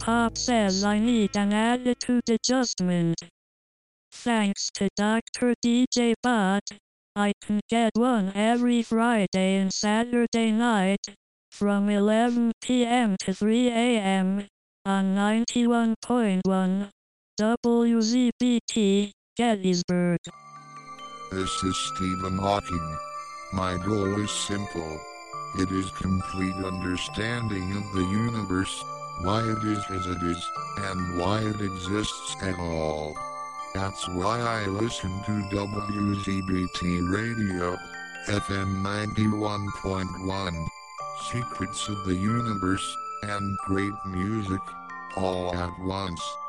Pop says I need an attitude adjustment. Thanks to Dr. DJ Bot, I can get one every Friday and Saturday night from 11 p.m. to 3 a.m. on 91.1 WZBT, Gettysburg. This is Stephen Hawking. My goal is simple. It is complete understanding of the universe, why it is as it is, and why it exists at all. That's why I listen to WZBT Radio, FM 91.1, Secrets of the Universe, and great music, all at once.